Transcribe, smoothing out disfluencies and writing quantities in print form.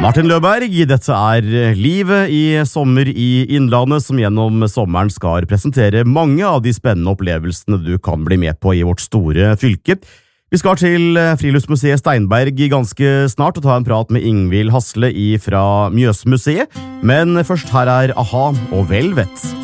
Martin Løberg, dette Livet i sommer i Innlandet, som gjennom sommeren skal presentere mange av de spennende opplevelsene du kan bli med på i vårt store fylke. Vi skal til Friluftsmuseet Steinberg ganske snart og ta en prat med Ingvild Hasle fra Mjøsmuseet, men først her A-ha og Velvet.